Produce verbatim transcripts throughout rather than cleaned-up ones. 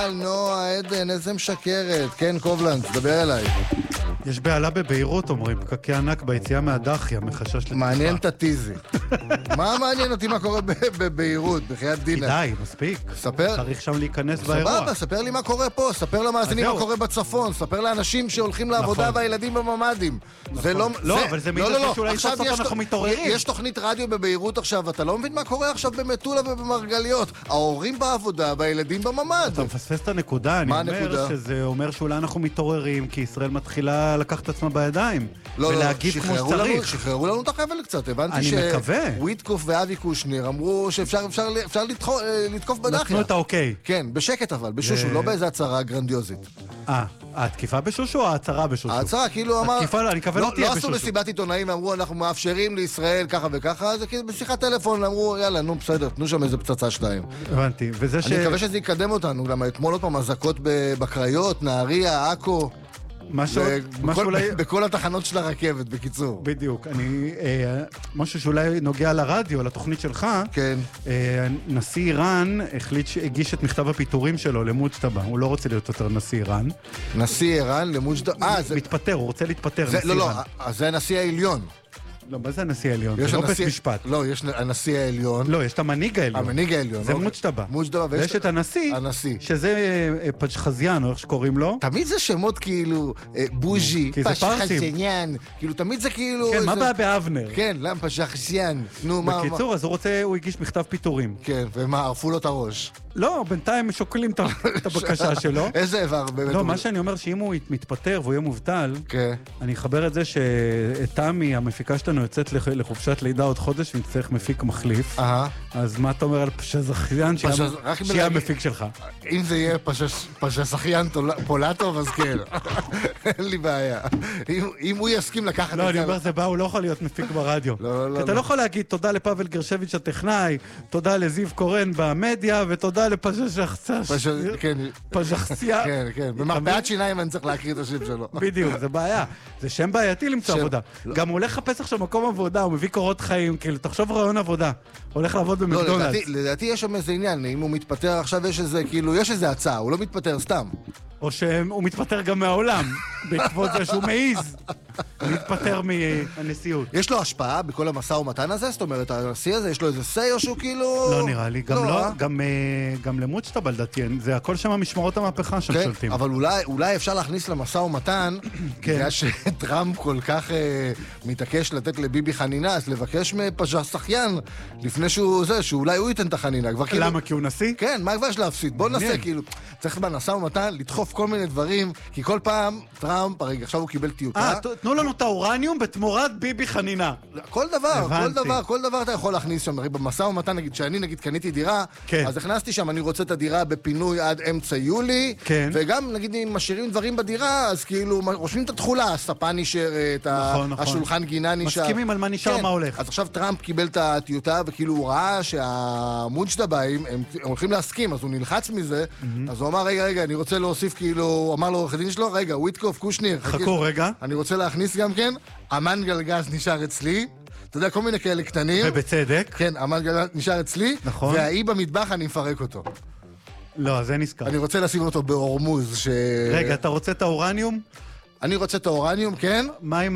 נועה עדן, איזה משקרת. כן, קובלנד, תדבר אליי. יש בעלה בביירות, אומרים, פקקי ענק ביציאה מהדחיה, מחשש לתקפה. מעניין את הטיזי. מה מעניין אותי מה קורה בביירות, בחיית דינה? כדאי, מספיק. ספר. צריך שם להיכנס באירוע. סבבה, ספר לי מה קורה פה, ספר למאזינים מה קורה בצפון, ספר לאנשים שהולכים לעבודה והילדים בממ"דים. לא, אבל זה מידע שאולי סוף סוף אנחנו מתעוררים. יש תוכנית רדיו בביירות עכשיו, אתה לא מבין מה קורה עכשיו במטולה ובמרגליות. ההורים בעבודה והילדים בממ"ד. אתה מפספס את הנקודה, אני אומר שזה אומר שאולי אנחנו מתעוררים, כי ישראל מתחילה לקחת את עצמה בידיים. ולהגיד כמו שצריך. שחררו לנו את החבל קצת, הבנתי אני מקווה. שוויטקוף ואבי קושניר אמרו שאפשר לתקוף בדחיה. נתנו את האוקיי. כן, בשקט אבל, בשושו, לא באיזה הצהרה גרנדיוזית. אה, התקיפה בשושו או ההצהרה בשושו? ההצהרה, כאילו אמר... התקיפה, אני מקווה לא תהיה בשושו. לא עשו מסיבת עיתונאים, אמרו, אנחנו מאפשרים לישראל ככה וככה, זה כאילו בשיחת טלפון, אמרו, יאללה, נו, בסדר, תנו שם איזה פצצה שתיים. הבנתי, וזה ש... אני מקווה שזה יקדם אותנו, למה אתמול עוד פעם הזקות בקריות, נהריה, עכו. משהו, משהו אולי... בכל התחנות של הרכבת, בקיצור. בדיוק. אני, אה, משהו שאולי נוגע לרדיו, לתוכנית שלך. כן. אה, נשיא איראן החליט שהגיש את מכתב הפיטורים שלו למוג'טבא. הוא לא רוצה להיות יותר נשיא איראן. נשיא איראן למוג'טבא... אה, זה... מתפטר, הוא רוצה להתפטר, זה, נשיא לא, איראן. לא, אז זה הנשיא העליון. לא, מה זה הנשיא העליון? זה לא בית משפט. לא, יש הנשיא העליון. לא, יש את המנהיג העליון. המנהיג העליון. זה מוג'טבא. מוג'טבא. ויש את הנשיא, הנשיא. שזה פג'חזיין, או איך שקוראים לו. תמיד זה שמות כאילו, בוז'י, פג'חזיין, כאילו תמיד זה כאילו... כן, מה בא באבנר? כן, למה פג'חזיין? נו, מה... בקיצור, אז הוא רוצה, הוא הגיש מכתב פיטורים. כן, ומה, ערפו לו את הראש. לא, בינתיים שוקלים את הבקשה שלו. איזה איבר באמת? לא, מה שאני אומר שאם הוא מתפטר והוא יהיה מובטל, אני אחבר את זה שתמי, המפיקה שלנו, יוצאת לחופשת לידה עוד חודש ונצטרך מפיק מחליף. אז מה אתה אומר על פשזכיין שיהיה המפיק שלך? אם זה יהיה פשזכיין פולטוב, אז כן. אין לי בעיה. אם הוא יסכים לקחת את זה... לא, אני אומר, זה בא, הוא לא יכול להיות מפיק ברדיו. כי אתה לא יכול להגיד תודה לפאבל גרשביץ' הטכנאי, תודה לזיו קורן במדיה, ותודה לפשזכיין. פשזכיין. כן, כן. במרפאת שיניים אני צריך להקריא את השם שלו. בדיוק, זה בעיה. זה שם בעייתי למצוא עבודה. גם הוא הולך לחפש עכשיו מקום עבודה, הוא מביא קורות חיים, כאילו, תחשוב רעיון עבודה. הולך לעבוד במקדונלדס. לא, לדעתי יש שם איזה עניין, אם הוא מתפטר עכשיו יש איזה, כאילו, יש איזה הצעה, הוא לא מתפטר סתם. או שהוא מתפטר גם מהעולם, בעקבות זה שהוא מעיז להתפטר מהנשיאות. יש לו השפעה בכל המשא ומתן הזה? זאת אומרת, הנשיא הזה, יש לו איזה סי או שהוא כאילו... לא נראה לי, גם לא, גם למוג'טבא לדעתי, זה הכל שם משמרות המהפכה של שולטים. כן, אבל אולי אפשר להכניס למשא ומתן, בגלל שטראמפ כל כך מתעקש לתת לביבי חנינה, אז לבקש מפג'חזכיין, לפני שהוא זה, שאולי הוא ייתן את החנינה. למה? כי הוא נשיא? כן, מה כבר יש להפסיד? בוא נעשה, כאילו, צריך במשא ומתן לדחוף כל מיני דברים, כי כל פעם טראמפ, הרגע, עכשיו הוא קיבל טיוטה. אה, תנו לנו את האורניום בתמורת ביבי חנינה. כל דבר, כל דבר, כל דבר אתה יכול להכניס שם. במשא ומתן, נגיד, שאני נגיד קניתי דירה, אז הכנסתי שם, אני רוצה את הדירה בפינוי עד אמצע יולי, וגם, נגיד, אם משאירים דברים בדירה, אז כאילו, רושמים את התחולה, הספה נשארת, השולחן גינה נשאר. מסכימים על מה נשאר, מה הולך. אז עכשיו טראמפ קיבל את הטיוטה, וכאילו הוא ראה שהמוג'טבאים, הם הולכים להסכים, אז הוא נלחץ מזה, אז הוא אמר, רגע, רגע, אני רוצה להוסיף, כאילו, הוא אמר לו עורך הדין שלו, רגע, וויטקוף, קושניר. חכו רגע. אני רוצה להכניס גם כן, המנגל גז נשאר אצלי, אתה יודע, כל מיני כאלה קטנים. ובצדק. כן, המנגל גז נשאר אצלי, נכון. והאי במטבח אני מפרק אותו. לא, זה נזכר. אני רוצה לשים אותו בהורמוז, ש... רגע, אתה רוצה את האורניום? אני רוצה את האורניום, כן. מה עם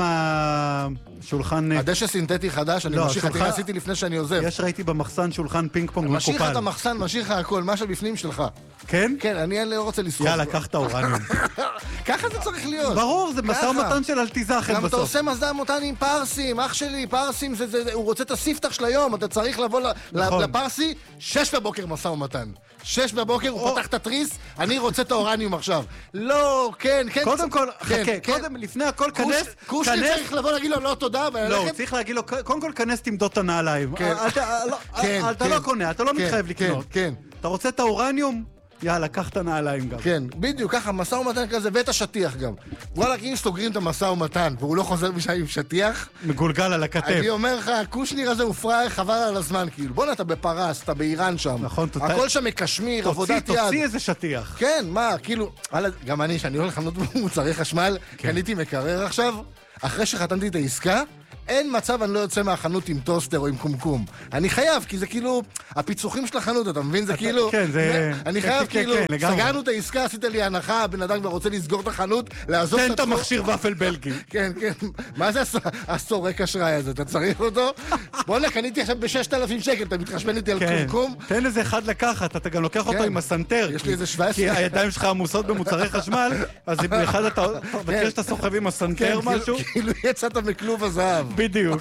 השולחן... הדשא סינתטי חדש, אני ממשיך, אני עשיתי לפני שאני עוזב. יש ראיתי במחסן שולחן פינג פונג מקופל. משאיר לך את המחסן, משאיר לך הכל, מה שבפנים שלך. כן? כן, אני לא רוצה לסחוב. יאללה, קח את האורניום. ככה זה צריך להיות. ברור, זה משא ומתן של אלטיזכם בסוף. גם אתה עושה משא ומתן עם פרסים, אח שלי, פרסים, הוא רוצה את הספתח של היום, אתה צריך לבוא לפרסי, שש בבוקר משא ומתן. שש בבוקר, הוא פתח את התריס, אני רוצה את האורניום עכשיו. לא, כן, כן. קודם כל, חכה, קודם, לפני הכל, כנס, קושניר צריך לבוא להגיד לו, לא תודה, לא, הוא צריך להגיד לו, קודם כל, כנס תמדוד את הנעליים. אתה לא קונה, אתה לא מתחייב לקנות. אתה רוצה את האורניום? יאללה, קח את הנעליים גם. כן, בדיוק, ככה, מסע ומתן כזה, ואת השטיח גם. וואלה, אם סוגרים את המסע ומתן, והוא לא חוזר משם עם שטיח... מגולגל על הכתף. אני אומר לך, הקושניר הזה הוא פראייר, חבל על הזמן, כאילו. בוא נה, אתה בפרס, אתה באיראן שם. נכון, תוצא... הכל שם מקשמיר, עבודת יד. תוציא איזה שטיח. כן, מה, כאילו... גם אני, שאני הולך לחנות במוצרי חשמל, קניתי מקרר עכשיו, אחרי שחתמתי את העסקה, אין מצב אני לא יוצא מהחנות עם טוסטר או עם קומקום. אני חייב, כי זה כאילו, הפיצוחים של החנות, אתה מבין? זה כאילו... כן, זה... אני חייב כאילו, סגרנו את העסקה, עשית לי הנחה, הבן אדם כבר רוצה לסגור את החנות, לעזוב תן את המכשיר ופל בלגי. כן, כן. מה זה הסורק אשראי הזה? אתה צריך אותו? בוא'נה, קניתי עכשיו ב-ששת אלפים שקל, אתה מתחשבן איתי על קומקום? תן איזה אחד לקחת, אתה גם לוקח אותו עם הסנטר. יש לי איזה שבע עשרה. כי הידיים שלך עמוסות במוצרי חשמל, אז באחד אתה מכיר שאתה סוחב עם הסנטר משהו? כאילו יצאת מכלוב הזהב. בדיוק.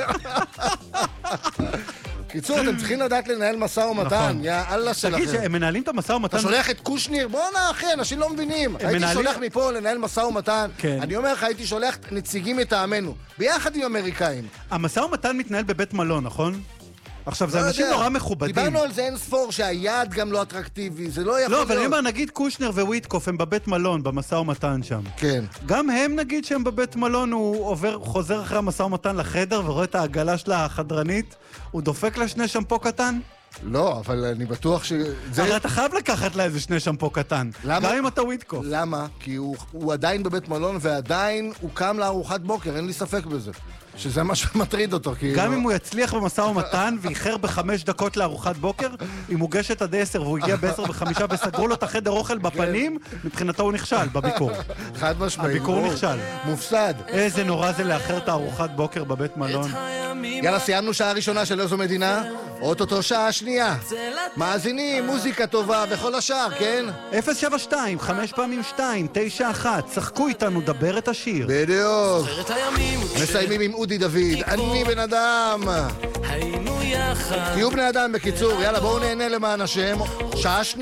קיצור, אתם צריכים לדעת לנהל מסע ומתן, יא אללה שלכם. תגיד שהם מנהלים את המסע ומתן... אתה שולח את קושניר? בוא'נה, אחי, אנשים לא מבינים. הייתי שולח מפה לנהל מסע ומתן. אני אומר לך, הייתי שולח נציגים מטעמנו, ביחד עם אמריקאים. המסע ומתן מתנהל בבית מלון, נכון? עכשיו, זה אנשים נורא מכובדים. דיברנו על זה אין ספור, שהיעד גם לא אטרקטיבי, זה לא יכול להיות. לא, אבל אני אומר, נגיד קושנר וויטקוף הם בבית מלון, במשא ומתן שם. כן. גם הם נגיד שהם בבית מלון, הוא עובר, חוזר אחרי המשא ומתן לחדר, ורואה את העגלה שלה החדרנית, הוא דופק לה שני שמפו קטן? לא, אבל אני בטוח ש... הרי אתה חייב לקחת לה איזה שני שמפו קטן. למה? גם אם אתה וויטקוף. למה? כי הוא, הוא עדיין בבית מלון, ועדיין הוא קם לארוחת בוקר, אין לי ספק בזה. שזה מה שמטריד אותו, כאילו. גם אם הוא יצליח במשא ומתן ואיחר בחמש דקות לארוחת בוקר, היא מוגשת עד עשר והוא הגיע בעשר וחמישה וסגרו לו את החדר אוכל בפנים, מבחינתו הוא נכשל בביקור. חד משמעי. הביקור נכשל. מופסד. איזה נורא זה לאחר את הארוחת בוקר בבית מלון. יאללה, סיימנו שעה ראשונה של איזו מדינה, אוטוטו שעה שנייה. מאזינים, מוזיקה טובה וכל השאר, כן? אפס שבע שתיים, חמש פעמים שתיים, תשע אחת, צחקו איתנו, דבר את השיר. בדיוק. מסיימים עם אודי דוד, אני בן אדם. תהיו בני אדם בקיצור, יאללה בואו נהנה למען השם. שעה שנייה.